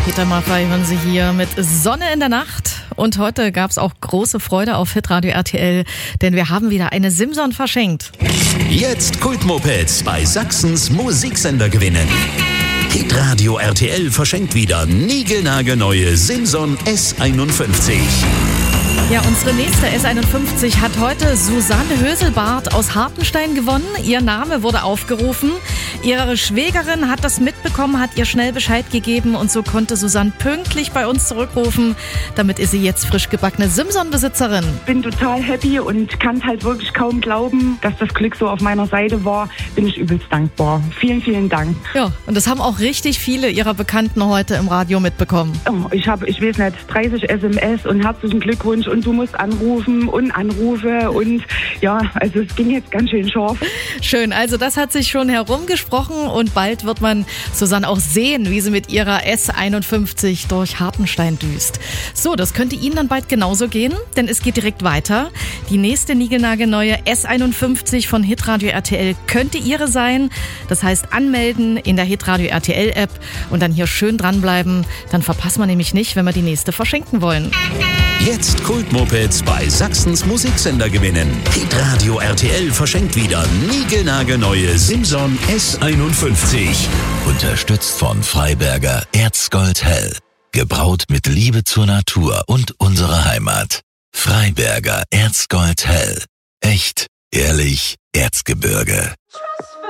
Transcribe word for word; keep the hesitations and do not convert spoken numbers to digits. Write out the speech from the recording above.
Peter Maffay hören Sie hier mit Sonne in der Nacht. Und heute gab es auch große Freude auf Hitradio R T L, denn wir haben wieder eine Simson verschenkt. Jetzt Kultmopeds bei Sachsens Musiksender gewinnen. Hitradio R T L verschenkt wieder niegelnagelneue Simson S einundfünfzig. Ja, unsere nächste S einundfünfzig hat heute Susanne Höselbart aus Hartenstein gewonnen. Ihr Name wurde aufgerufen. Ihre Schwägerin hat das mitbekommen, hat ihr schnell Bescheid gegeben und so konnte Susanne pünktlich bei uns zurückrufen. Damit ist sie jetzt frisch gebackene Simson-Besitzerin. Bin total happy und kann halt wirklich kaum glauben, dass das Glück so auf meiner Seite war. Bin ich übelst dankbar. Vielen, vielen Dank. Ja, und das haben auch richtig viele ihrer Bekannten heute im Radio mitbekommen. Oh, ich habe, ich weiß nicht, dreißig S M S und herzlichen Glückwunsch und du musst anrufen und Anrufe und ja, also es ging jetzt ganz schön scharf. Schön, also das hat sich schon herumgesprochen und bald wird man Susanne auch sehen, wie sie mit ihrer S einundfünfzig durch Hartenstein düst. So, das könnte Ihnen dann bald genauso gehen, denn es geht direkt weiter. Die nächste niegelnagelneue S einundfünfzig von Hitradio R T L könnte Ihre sein. Das heißt anmelden in der Hitradio R T L App und dann hier schön dranbleiben. Dann verpasst man nämlich nicht, wenn wir die nächste verschenken wollen. Jetzt Kultmopeds bei Sachsens Musiksender gewinnen. Hitradio R T L verschenkt wieder niegelnagelneue Simson S einundfünfzig. Unterstützt von Freiberger Erzgold Hell. Gebraut mit Liebe zur Natur und unserer Heimat. Freiberger Erzgold Hell. Echt, ehrlich, Erzgebirge.